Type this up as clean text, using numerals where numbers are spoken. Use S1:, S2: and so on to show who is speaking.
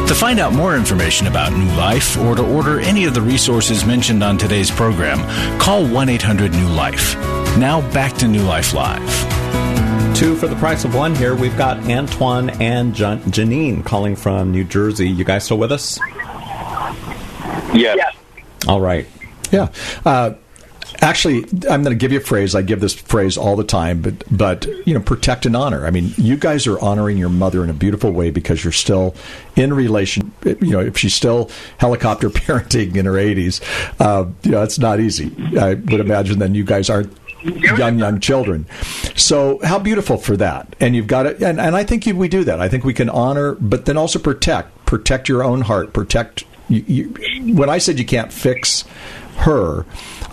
S1: To find out more information about New Life or to order any of the resources mentioned on today's program, call 1-800-NEW-LIFE. Now back to New Life Live.
S2: 2 for the price of 1 here. We've got Antoine and Janine calling from New Jersey. You guys still with us?
S3: Yes.
S2: All right.
S4: Yeah. Actually, I'm going to give you a phrase. I give this phrase all the time, but protect and honor. I mean, you guys are honoring your mother in a beautiful way because you're still in relation. If she's still helicopter parenting in her 80s, it's not easy. I would imagine then you guys aren't young children. So how beautiful for that. And you've got it. And I think we do that. I think we can honor, but then also protect your own heart, protect. When I said you can't fix her,